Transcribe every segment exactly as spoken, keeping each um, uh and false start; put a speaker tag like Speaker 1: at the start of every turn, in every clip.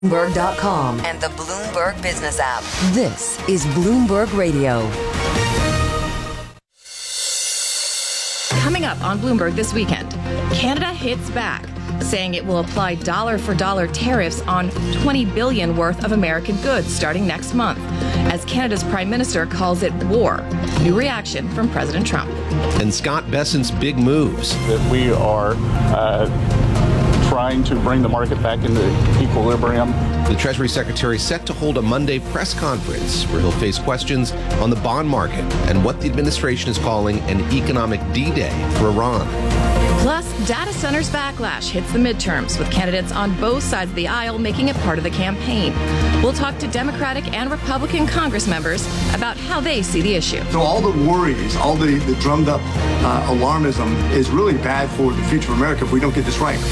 Speaker 1: Bloomberg dot com and the Bloomberg Business app. This is Bloomberg Radio.
Speaker 2: Coming up on Bloomberg this weekend, Canada hits back, saying it will apply dollar-for-dollar tariffs on twenty billion dollars worth of American goods starting next month, as Canada's Prime Minister calls it war. New reaction from President Trump.
Speaker 3: And Scott Bessent's big moves.
Speaker 4: That we are uh, trying to bring the market back into equilibrium.
Speaker 3: The Treasury Secretary set to hold a Monday press conference where he'll face questions on the bond market and what the administration is calling an economic D-Day for Iran.
Speaker 2: Plus, data centers backlash hits the midterms, with candidates on both sides of the aisle making it part of the campaign. We'll talk to Democratic and Republican Congress members about how they see the issue.
Speaker 5: So all the worries, all the, the drummed up uh, alarmism is really bad for the future of America if we don't get this right.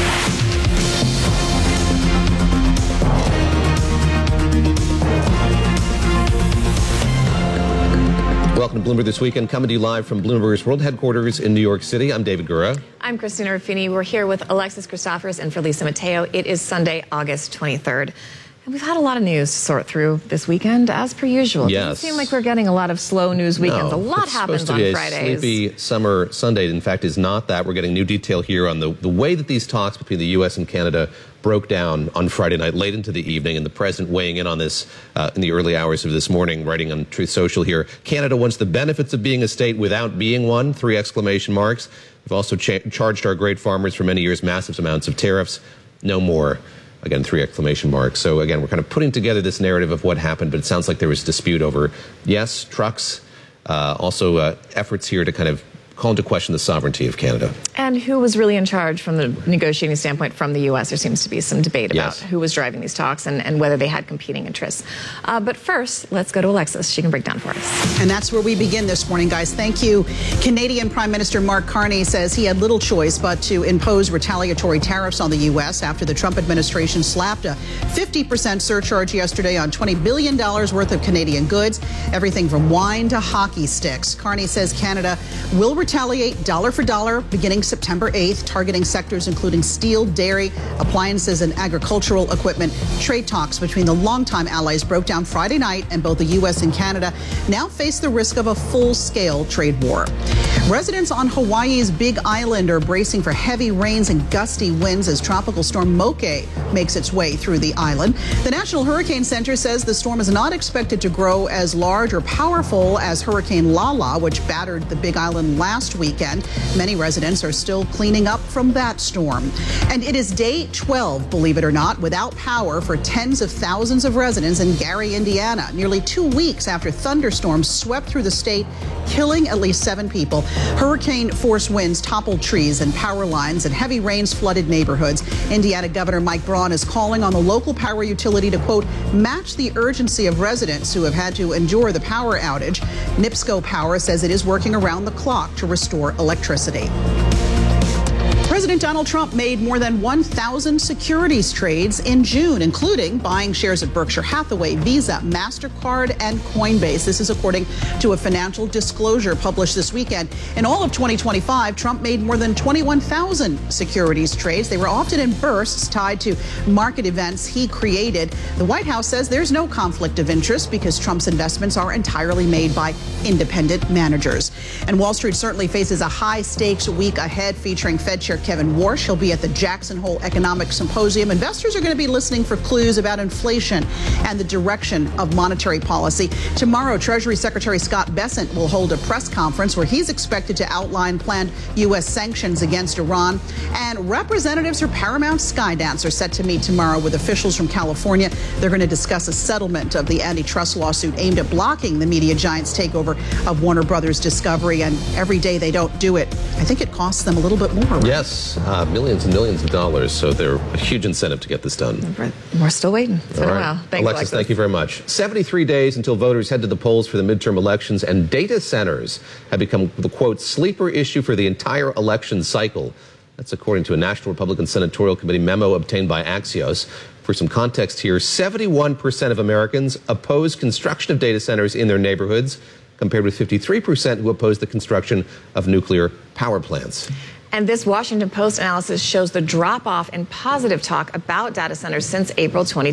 Speaker 3: Welcome to Bloomberg This Weekend, coming to you live from Bloomberg's World Headquarters in New York City. I'm David Gura.
Speaker 6: I'm Christina Ruffini. We're here with Alexis Christophers and Felisa Mateo. It is Sunday, August twenty-third. And we've had a lot of news to sort through this weekend, as per usual.
Speaker 3: Yes.
Speaker 6: It doesn't seem like we're getting a lot of slow news weekends.
Speaker 3: No,
Speaker 6: a lot
Speaker 3: it's
Speaker 6: happens
Speaker 3: supposed to
Speaker 6: on
Speaker 3: be a
Speaker 6: Fridays.
Speaker 3: Sleepy summer Sunday. In fact, is not that. We're getting new detail here on the, the way that these talks between the U S and Canada broke down on Friday night, late into the evening, and the president weighing in on this uh, in the early hours of this morning, writing on Truth Social here. Canada wants the benefits of being a state without being one, three exclamation marks. We've also cha- charged our great farmers for many years massive amounts of tariffs. No more. Again, three exclamation marks. So again, we're kind of putting together this narrative of what happened, but it sounds like there was dispute over, yes, trucks, uh, also uh, efforts here to kind of call into question the sovereignty of Canada.
Speaker 6: And who was really in charge from the negotiating standpoint from the U S? There seems to be some debate about
Speaker 3: Yes.
Speaker 6: who was driving these talks and, and whether they had competing interests. Uh, but first, let's go to Alexis. She can break down for us.
Speaker 7: And that's where we begin this morning, guys. Thank you. Canadian Prime Minister Mark Carney says he had little choice but to impose retaliatory tariffs on the U S after the Trump administration slapped a fifty percent surcharge yesterday on twenty billion dollars worth of Canadian goods, everything from wine to hockey sticks. Carney says Canada will retaliate dollar for dollar beginning September eighth, targeting sectors including steel, dairy, appliances, and agricultural equipment. Trade talks between the longtime allies broke down Friday night, and both the U S and Canada now face the risk of a full-scale trade war. Residents on Hawaii's Big Island are bracing for heavy rains and gusty winds as Tropical Storm Moke makes its way through the island. The National Hurricane Center says the storm is not expected to grow as large or powerful as Hurricane Lala, which battered the Big Island last weekend. Many residents are still cleaning up from that storm. And it is day twelve, believe it or not, without power for tens of thousands of residents in Gary, Indiana, nearly two weeks after thunderstorms swept through the state, killing at least seven people. Hurricane-force winds toppled trees and power lines, and heavy rains flooded neighborhoods. Indiana Governor Mike Braun is calling on the local power utility to, quote, match the urgency of residents who have had to endure the power outage. NIPSCO Power says it is working around the clock to restore electricity. President Donald Trump made more than one thousand securities trades in June, including buying shares of Berkshire Hathaway, Visa, MasterCard, and Coinbase. This is according to a financial disclosure published this weekend. In all of twenty twenty-five, Trump made more than twenty-one thousand securities trades. They were often in bursts tied to market events he created. The White House says there's no conflict of interest because Trump's investments are entirely made by independent managers. And Wall Street certainly faces a high-stakes week ahead featuring Fed Chair Kevin Warsh. He'll be at the Jackson Hole Economic Symposium. Investors are going to be listening for clues about inflation and the direction of monetary policy. Tomorrow, Treasury Secretary Scott Bessent will hold a press conference where he's expected to outline planned U S sanctions against Iran. And representatives for Paramount Skydance are set to meet tomorrow with officials from California. They're going to discuss a settlement of the antitrust lawsuit aimed at blocking the media giant's takeover of Warner Brothers Discovery. And every day they don't do it, I think it costs them a little bit more. Right?
Speaker 3: Yes, uh, millions and millions of dollars. So they're a huge incentive to get this done.
Speaker 6: We're still waiting. It's been
Speaker 3: All
Speaker 6: a
Speaker 3: right.
Speaker 6: while. Thanks,
Speaker 3: Alexis,
Speaker 6: Alexis,
Speaker 3: thank you very much. seventy-three days until voters head to the polls for the midterm elections, and data centers have become the, quote, sleeper issue for the entire election cycle. That's according to a National Republican Senatorial Committee memo obtained by Axios. For some context here, seventy-one percent of Americans oppose construction of data centers in their neighborhoods, compared with fifty-three percent who oppose the construction of nuclear power plants.
Speaker 6: And this Washington Post analysis shows the drop off in positive talk about data centers since April twenty